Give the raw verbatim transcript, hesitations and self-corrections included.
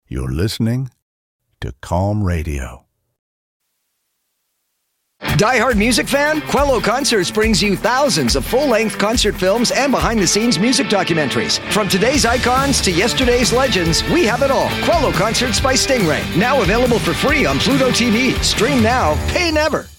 You're listening to Calm Radio. Die Hard music fan? Quello Concerts brings you thousands of full-length concert films and behind-the-scenes music documentaries. From today's icons to yesterday's legends, we have it all. Quello Concerts by Stingray. Now available for free on Pluto T V. Stream now, pay never.